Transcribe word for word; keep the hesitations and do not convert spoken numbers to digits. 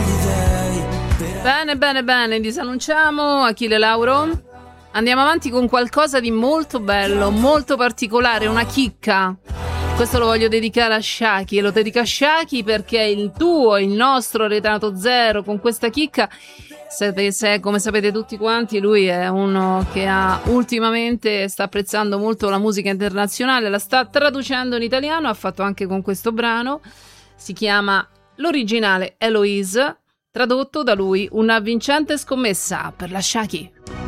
Bene, bene, bene, disannunciamo Achille Lauro. Andiamo avanti con qualcosa di molto bello, molto particolare, una chicca. Questo lo voglio dedicare a Shaki, e lo dedico a Shaki perché il tuo, il nostro Renato Zero con questa chicca, se, se, come sapete tutti quanti, lui è uno che ha ultimamente sta apprezzando molto la musica internazionale, la sta traducendo in italiano, ha fatto anche con questo brano, si chiama l'originale Eloise, tradotto da lui, una vincente scommessa per la Shaki.